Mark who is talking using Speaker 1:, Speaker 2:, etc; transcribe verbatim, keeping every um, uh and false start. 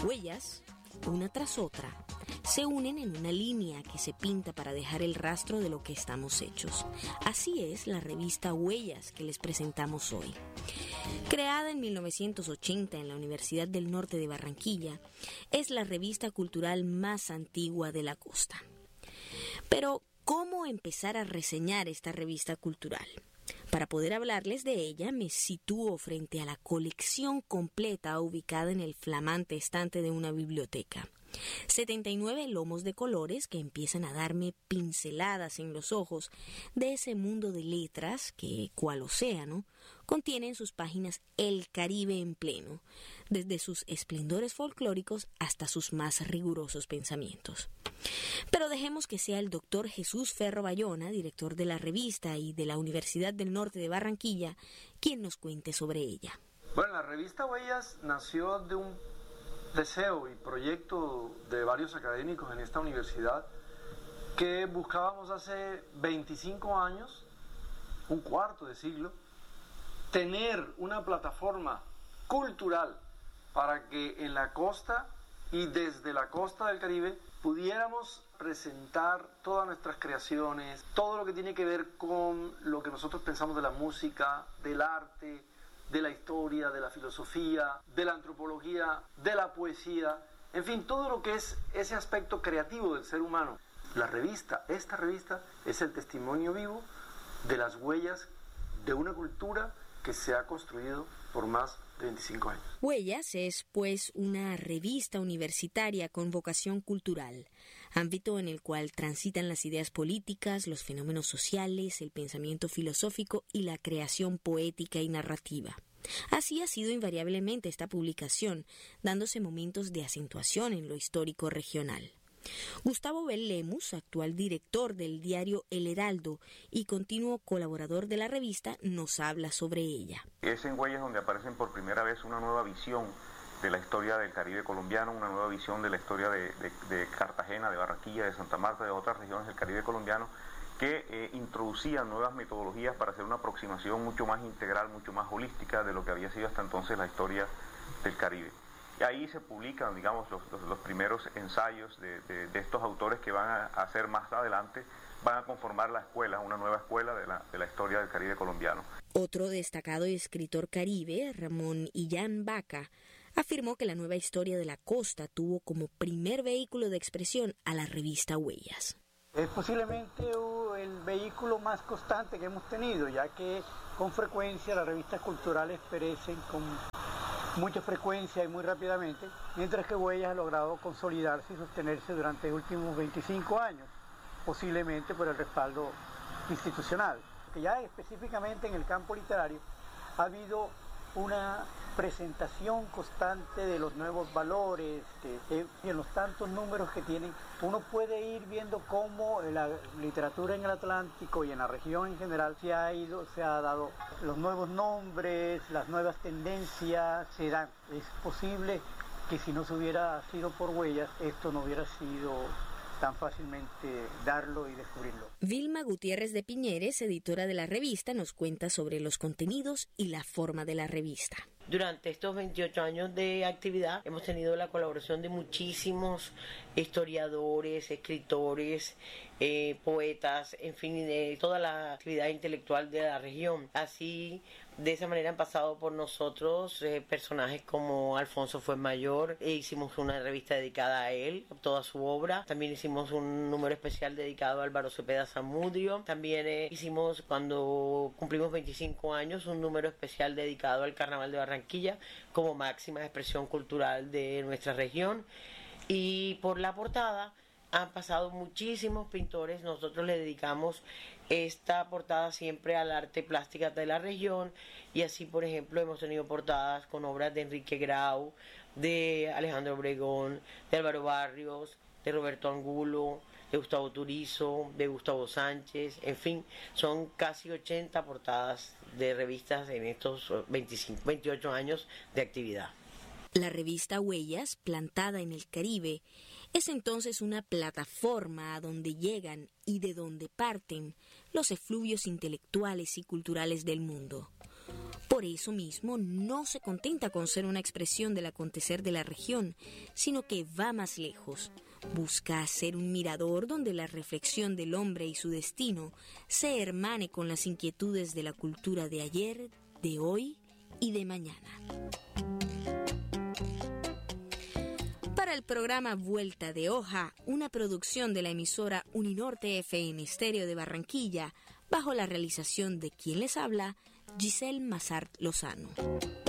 Speaker 1: Huellas, una tras otra, se unen en una línea que se pinta para dejar el rastro de lo que estamos hechos. Así es la revista Huellas que les presentamos hoy. Creada en mil novecientos ochenta en la Universidad del Norte de Barranquilla, es la revista cultural más antigua de la costa. Pero, ¿cómo empezar a reseñar esta revista cultural? Para poder hablarles de ella, me sitúo frente a la colección completa ubicada en el flamante estante de una biblioteca. setenta y nueve lomos de colores que empiezan a darme pinceladas en los ojos de ese mundo de letras que, cual océano, contiene en sus páginas el Caribe en pleno, desde sus esplendores folclóricos hasta sus más rigurosos pensamientos. Pero dejemos que sea el doctor Jesús Ferro Bayona, director de la revista y de la Universidad del Norte de Barranquilla, quien nos cuente sobre ella.
Speaker 2: Bueno, la revista Huellas nació de un deseo y proyecto de varios académicos en esta universidad que buscábamos hace veinticinco años, un cuarto de siglo, tener una plataforma cultural para que en la costa y desde la costa del Caribe pudiéramos presentar todas nuestras creaciones, todo lo que tiene que ver con lo que nosotros pensamos de la música, del arte, de la historia, de la filosofía, de la antropología, de la poesía, en fin, todo lo que es ese aspecto creativo del ser humano. La revista, esta revista, es el testimonio vivo de las huellas de una cultura que se ha construido por más de veinticinco años.
Speaker 1: Huellas es, pues, una revista universitaria con vocación cultural, ámbito en el cual transitan las ideas políticas, los fenómenos sociales, el pensamiento filosófico y la creación poética y narrativa. Así ha sido invariablemente esta publicación, dándose momentos de acentuación en lo histórico regional. Gustavo Bel Lemus, actual director del diario El Heraldo y continuo colaborador de la revista, nos habla sobre ella.
Speaker 3: Es en Huellas donde aparecen por primera vez una nueva visión de la historia del Caribe colombiano, una nueva visión de la historia de, de, de Cartagena, de Barranquilla, de Santa Marta, de otras regiones del Caribe colombiano, que eh, introducían nuevas metodologías para hacer una aproximación mucho más integral, mucho más holística de lo que había sido hasta entonces la historia del Caribe. Y ahí se publican, digamos, los, los, los primeros ensayos de, de, de estos autores que van a hacer más adelante, van a conformar la escuela, una nueva escuela de la, de la historia del Caribe colombiano.
Speaker 1: Otro destacado escritor caribe, Ramón Illán Vaca, afirmó que la nueva historia de la costa tuvo como primer vehículo de expresión a la revista Huellas.
Speaker 4: Es posiblemente el vehículo más constante que hemos tenido, ya que con frecuencia las revistas culturales perecen con mucha frecuencia y muy rápidamente, mientras que Huellas ha logrado consolidarse y sostenerse durante los últimos veinticinco años, posiblemente por el respaldo institucional. Que ya específicamente en el campo literario ha habido una presentación constante de los nuevos valores, de, y en los tantos números que tienen, uno puede ir viendo cómo la literatura en el Atlántico y en la región en general se ha ido, se ha dado los nuevos nombres, las nuevas tendencias, se dan. Es posible que si no se hubiera sido por Huellas, esto no hubiera sido tan fácilmente darlo y descubrirlo.
Speaker 1: Vilma Gutiérrez de Piñeres, editora de la revista, nos cuenta sobre los contenidos y la forma de la revista.
Speaker 5: Durante estos veintiocho años de actividad hemos tenido la colaboración de muchísimos historiadores, escritores, eh, poetas, en fin, de toda la actividad intelectual de la región. Así, de esa manera han pasado por nosotros eh, personajes como Alfonso Fuenmayor, e hicimos una revista dedicada a él, a toda su obra. También hicimos un número especial dedicado a Álvaro Cepeda Zamudio. También eh, hicimos, cuando cumplimos veinticinco años, un número especial dedicado al Carnaval de Barranquilla como máxima expresión cultural de nuestra región. Y por la portada han pasado muchísimos pintores. Nosotros le dedicamos esta portada siempre al arte plástica de la región, y así, por ejemplo, hemos tenido portadas con obras de Enrique Grau, de Alejandro Obregón, de Álvaro Barrios, de Roberto Angulo, de Gustavo Turizo, de Gustavo Sánchez, en fin, son casi ochenta portadas de revistas en estos veinticinco, veintiocho años de actividad.
Speaker 1: La revista Huellas, plantada en el Caribe, es entonces una plataforma a donde llegan y de donde parten los efluvios intelectuales y culturales del mundo. Por por eso mismo no se contenta con ser una expresión del acontecer de la región, sino que va más lejos. Busca ser un mirador donde la reflexión del hombre y su destino se hermane con las inquietudes de la cultura de ayer, de hoy y de mañana. Para el programa Vuelta de Hoja, una producción de la emisora Uninorte F M Estéreo de Barranquilla, bajo la realización de quien les habla, Giselle Mazart Lozano.